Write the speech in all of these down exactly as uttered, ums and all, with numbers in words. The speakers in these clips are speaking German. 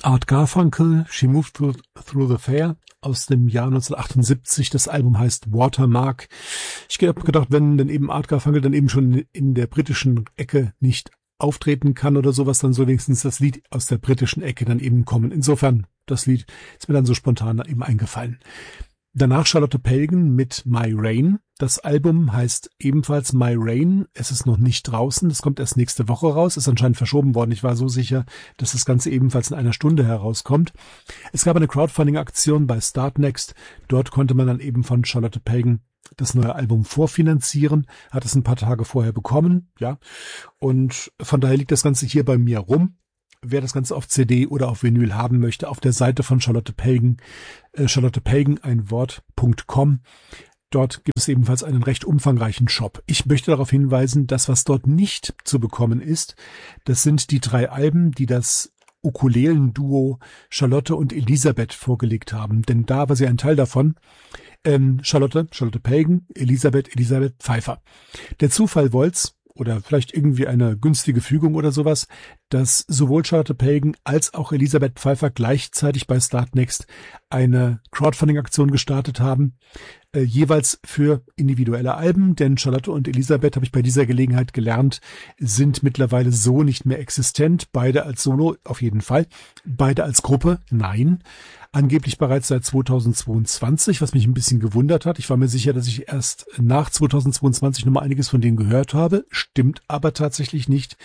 Art Garfunkel, She Moved Through, Through the Fair aus dem Jahr neunzehnhundertachtundsiebzig. Das Album heißt Watermark. Ich habe gedacht, wenn dann eben Art Garfunkel dann eben schon in der britischen Ecke nicht auftreten kann oder sowas, dann soll wenigstens das Lied aus der britischen Ecke dann eben kommen. Insofern, das Lied ist mir dann so spontan eben eingefallen. Danach Charlotte Pelgen mit My Rain. Das Album heißt ebenfalls My Rain. Es ist noch nicht draußen. Das kommt erst nächste Woche raus. Ist anscheinend verschoben worden. Ich war so sicher, dass das Ganze ebenfalls in einer Stunde herauskommt. Es gab eine Crowdfunding-Aktion bei Startnext. Dort konnte man dann eben von Charlotte Pelgen das neue Album vorfinanzieren. Hat es ein paar Tage vorher bekommen. Ja. Und von daher liegt das Ganze hier bei mir rum. Wer das Ganze auf C D oder auf Vinyl haben möchte, auf der Seite von Charlotte Pelgen, äh, Charlotte Pelgen, ein Wort, .com. Dort gibt es ebenfalls einen recht umfangreichen Shop. Ich möchte darauf hinweisen, dass was dort nicht zu bekommen ist, das sind die drei Alben, die das Ukulelen-Duo Charlotte und Elisabeth vorgelegt haben. Denn da war sie ein Teil davon. Ähm, Charlotte, Charlotte Pelgen, Elisabeth, Elisabeth Pfeiffer. Der Zufall wollt's, oder vielleicht irgendwie eine günstige Fügung oder sowas, dass sowohl Charlotte Pelgen als auch Elisabeth Pfeiffer gleichzeitig bei Startnext eine Crowdfunding-Aktion gestartet haben, äh, jeweils für individuelle Alben, denn Charlotte und Elisabeth, habe ich bei dieser Gelegenheit gelernt, sind mittlerweile so nicht mehr existent, beide als Solo auf jeden Fall, beide als Gruppe, nein, angeblich bereits seit zweitausendzweiundzwanzig, was mich ein bisschen gewundert hat. Ich war mir sicher, dass ich erst nach zweitausendzweiundzwanzig noch mal einiges von denen gehört habe. Stimmt aber tatsächlich nicht.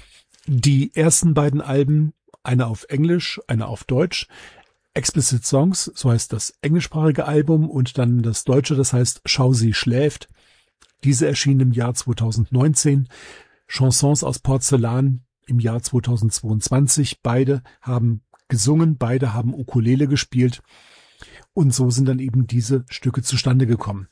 Die ersten beiden Alben, eine auf Englisch, eine auf Deutsch, Explicit Songs, so heißt das englischsprachige Album, und dann das deutsche, das heißt Schau, sie schläft. Diese erschienen im Jahr zweitausendneunzehn. Chansons aus Porzellan im Jahr zweitausendzweiundzwanzig. Beide haben gesungen, beide haben Ukulele gespielt und so sind dann eben diese Stücke zustande gekommen.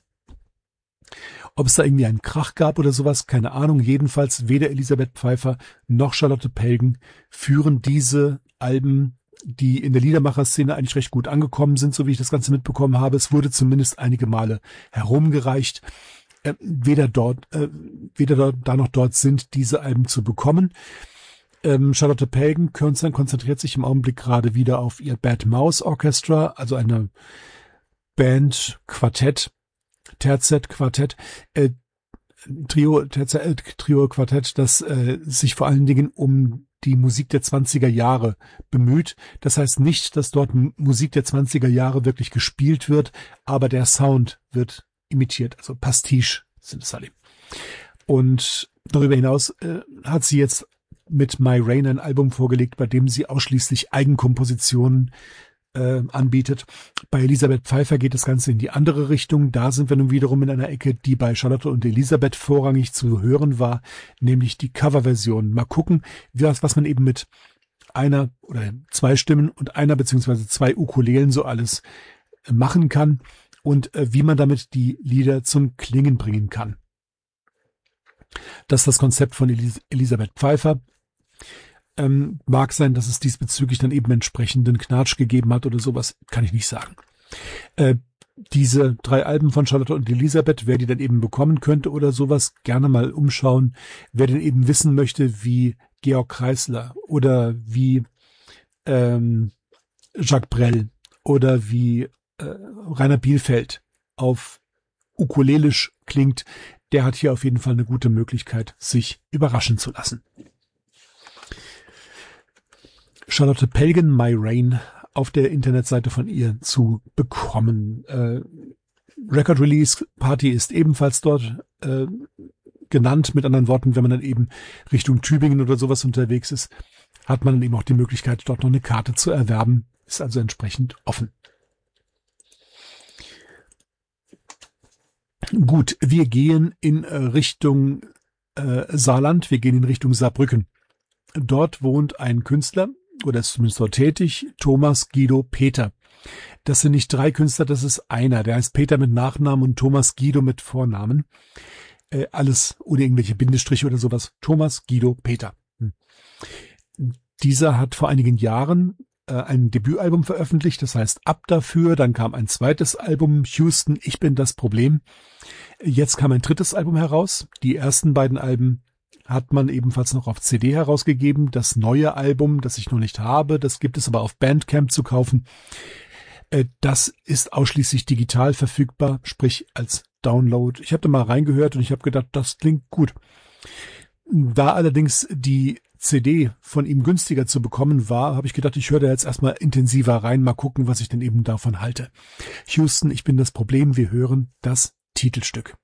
Ob es da irgendwie einen Krach gab oder sowas, keine Ahnung. Jedenfalls weder Elisabeth Pfeiffer noch Charlotte Pelgen führen diese Alben, die in der Liedermacher-Szene eigentlich recht gut angekommen sind, so wie ich das Ganze mitbekommen habe. Es wurde zumindest einige Male herumgereicht. Äh, weder dort, äh, weder dort, da noch dort sind diese Alben zu bekommen. Ähm, Charlotte Pelgen konzentriert sich im Augenblick gerade wieder auf ihr Bad Mouse Orchestra, also eine Band, Quartett, Terzett, Quartett, äh, Trio, Terzett, äh, Trio, Quartett, das äh, sich vor allen Dingen um die Musik der zwanziger Jahre bemüht. Das heißt nicht, dass dort M- Musik der zwanziger Jahre wirklich gespielt wird, aber der Sound wird imitiert, also Pastiche sind es alle. Und darüber hinaus äh, hat sie jetzt mit My Rain ein Album vorgelegt, bei dem sie ausschließlich Eigenkompositionen äh, anbietet. Bei Elisabeth Pfeiffer geht das Ganze in die andere Richtung. Da sind wir nun wiederum in einer Ecke, die bei Charlotte und Elisabeth vorrangig zu hören war, nämlich die Coverversion. Mal gucken, was, was man eben mit einer oder zwei Stimmen und einer beziehungsweise zwei Ukulelen so alles machen kann und äh, wie man damit die Lieder zum Klingen bringen kann. Das ist das Konzept von Elis- Elisabeth Pfeiffer. Ähm, mag sein, dass es diesbezüglich dann eben entsprechenden Knatsch gegeben hat oder sowas, kann ich nicht sagen. Äh, diese drei Alben von Charlotte und Elisabeth, wer die dann eben bekommen könnte oder sowas, gerne mal umschauen. Wer denn eben wissen möchte, wie Georg Kreisler oder wie ähm, Jacques Brel oder wie äh, Rainer Bielfeld auf Ukulelisch klingt, der hat hier auf jeden Fall eine gute Möglichkeit, sich überraschen zu lassen. Charlotte Pelgen, My Rain, auf der Internetseite von ihr zu bekommen. Äh, Record Release Party ist ebenfalls dort äh, genannt. Mit anderen Worten, wenn man dann eben Richtung Tübingen oder sowas unterwegs ist, hat man dann eben auch die Möglichkeit, dort noch eine Karte zu erwerben. Ist also entsprechend offen. Gut, wir gehen in Richtung äh, Saarland, wir gehen in Richtung Saarbrücken. Dort wohnt ein Künstler, oder ist zumindest dort tätig, Thomas Guido Peter. Das sind nicht drei Künstler, das ist einer. Der heißt Peter mit Nachnamen und Thomas Guido mit Vornamen. Äh, alles ohne irgendwelche Bindestriche oder sowas. Thomas Guido Peter. Hm. Dieser hat vor einigen Jahren äh, ein Debütalbum veröffentlicht, das heißt Ab dafür. Dann kam ein zweites Album, Houston, ich bin das Problem. Jetzt kam ein drittes Album heraus. Die ersten beiden Alben hat man ebenfalls noch auf C D herausgegeben. Das neue Album, das ich noch nicht habe, das gibt es aber auf Bandcamp zu kaufen. Äh, das ist ausschließlich digital verfügbar, sprich als Download. Ich habe da mal reingehört und ich habe gedacht, das klingt gut. Da allerdings die C D von ihm günstiger zu bekommen war, habe ich gedacht, ich höre da jetzt erstmal intensiver rein, mal gucken, was ich denn eben davon halte. Houston, ich bin das Problem, wir hören das Titelstück.